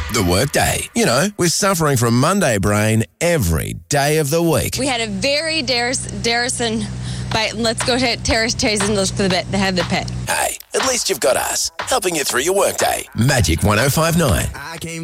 The workday. You know, we're suffering from Monday brain every day of the week. We had a very Darrison bite, and let's go to Terrace Chase and look for the head of the pit. Hey, at least you've got us, helping you through your workday. Magic 105.9.